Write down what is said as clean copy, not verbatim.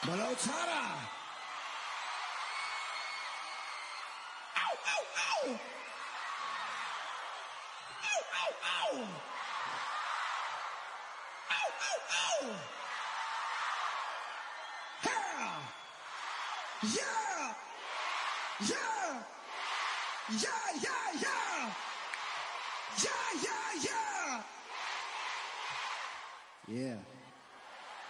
Walau cara. Ow, ow, ow. Ow, ow, ow. Ow, ow, ow. Yeah. Yeah. Yeah, yeah, yeah. Yeah, yeah, yeah. Yeah.